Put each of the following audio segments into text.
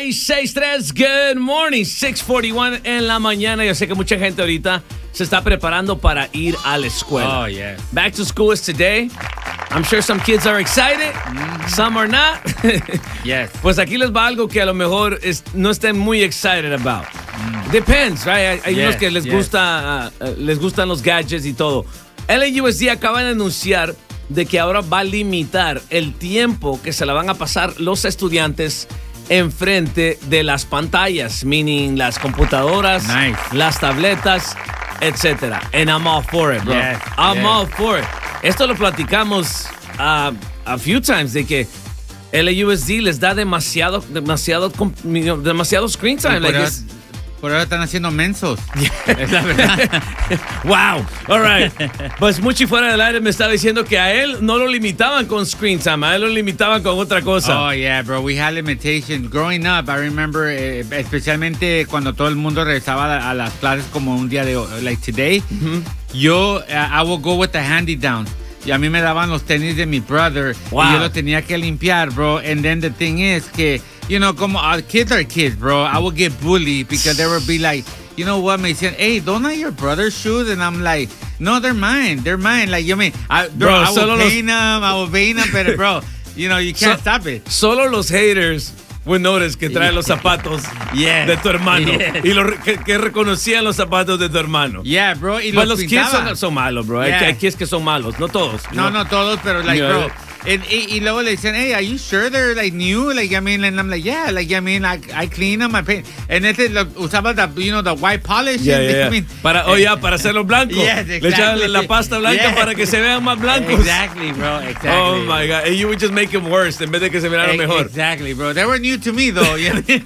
663, good morning, 641 en la mañana. Yo sé que mucha gente ahorita se está preparando para ir a la escuela. Oh, yeah. Back to school is today. I'm sure some kids are excited, some are not. Yes. Pues aquí les va algo que a lo mejor no estén muy excited about. Depends, right? Hay unos que les gustan los gadgets y todo. LAUSD acaba de anunciar de que ahora va a limitar el tiempo que se la van a pasar los estudiantes enfrente de las pantallas, meaning las computadoras, las tabletas, etc. And I'm all for it, bro. Yes, I'm all for it. Esto lo platicamos a few times de que LAUSD les da demasiado screen time. Por ahora están haciendo mensos. Es la verdad. Wow. All right. Pues Muchi fuera del aire me estaba diciendo que a él no lo limitaban con screen time, a él lo limitaban con otra cosa. Oh, yeah, bro. We had limitations. Growing up, I remember, especialmente cuando todo el mundo regresaba a las clases como un día de hoy, like today, I will go with the hand-me-downs. Y a mí me daban los tenis de mi brother. Wow. Y yo los tenía que limpiar, bro. And then the thing is que, you know, como kids are kids, bro. I would get bullied because they would be like, you know what, me decían, hey, those are your brother's shoes? And I'm like, no, they're mine. They're mine. Like, you mean, I will paint them, but bro, you know, you can't stop it. Solo los haters would notice que trae los zapatos de tu hermano. Y que reconocían los zapatos de tu hermano. Yeah, bro. Y los kids son malos, bro. Yeah. Hay kids que son malos, no todos. No todos, pero like, bro. Y luego le dicen, hey, are you sure they're like new? Like, I mean, and I'm like, yeah, like, I mean, I clean them, I paint. And usaba the white polish. Yeah. I mean, para hacerlos blancos. Yes, exactly. Le echaban la pasta blanca para que se vean más blancos. Exactly, bro, exactly. Oh, my God. And you would just make them worse en vez de que se vieran mejor. Exactly, bro. They were new to me, though.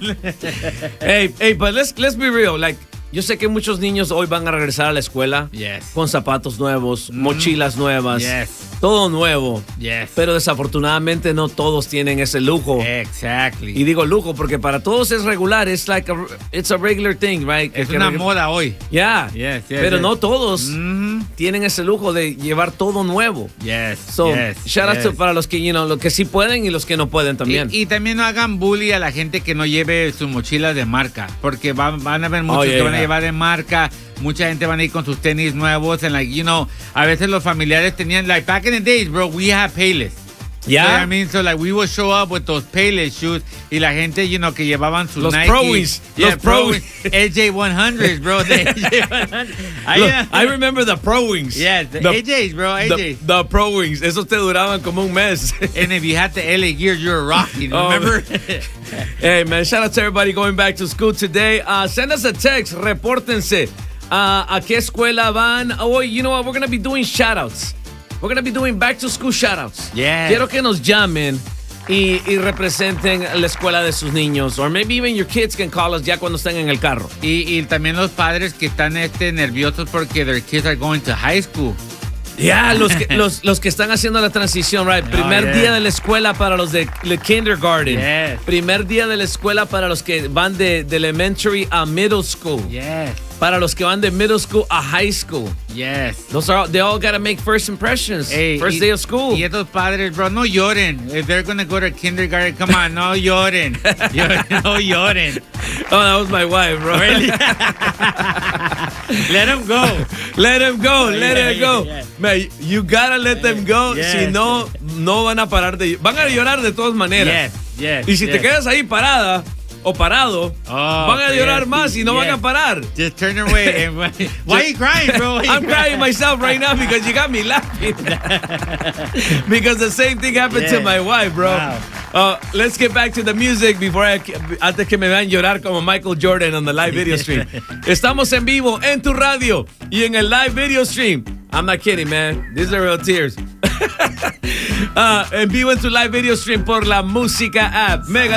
Hey, but let's be real. Like, yo sé que muchos niños hoy van a regresar a la escuela con zapatos nuevos, mochilas nuevas, todo nuevo. Pero desafortunadamente no todos tienen ese lujo. Exactly. Y digo lujo porque para todos es regular. It's a regular thing, right? Es una moda hoy. Yeah. Pero no todos tienen ese lujo de llevar todo nuevo. Shout out para los que, los que sí pueden y los que no pueden también. Y también no hagan bully a la gente que no lleve sus mochilas de marca, porque van a haber muchos que van a llevar de marca. Mucha gente van a ir con sus tenis nuevos. And like, a veces los familiares tenían, like back in the days, bro, we had Payless. Yeah. You know what I mean? So like we would show up with those Payless shoes y la gente, que llevaban sus los Nike. Pro Wings. Yeah, los Pro Wings. AJ100s, bro. The AJ100. I remember the Pro Wings. Yeah, the AJs, bro. AJs. The Pro Wings. Esos te duraban como un mes. And if you had the LA gear, you were rocking, remember? Hey, man, shout out to everybody going back to school today. Send us a text. Repórtense. ¿A qué escuela van? Oh, you know what? We're going to be doing shout-outs. We're going to be doing back-to-school shout-outs. Yeah. Quiero que nos llamen y representen la escuela de sus niños. Or maybe even your kids can call us ya cuando estén en el carro. Y también los padres que están nerviosos porque their kids are going to high school. Yeah, los que están haciendo la transición, right? Primer día de la escuela para los de kindergarten. Yes. Primer día de la escuela para los que van de elementary a middle school. Yes. Para los que van de middle school a high school. Yes. They all got to make first impressions. First day of school. Y estos padres, bro, no lloren. If they're going to go to kindergarten, come on, no lloren. No lloren. Oh, that was my wife, bro. Really? Let them go. Let them go. Let them go. Yeah. Man, you gotta let them go. Yes. Si no van a parar de... Van a llorar de todas maneras. Yes. Y si te quedas ahí parada o parado, van a llorar más y no van a parar. Just turn away. Why are you crying, bro? I'm crying myself right now because you got me laughing. Because the same thing happened to my wife, bro. Wow. Let's get back to the music antes que me vean llorar como Michael Jordan on the live video stream. Estamos en vivo en tu radio y en el live video stream. I'm not kidding, man. These are real tears. En vivo en tu live video stream por la música app. Mega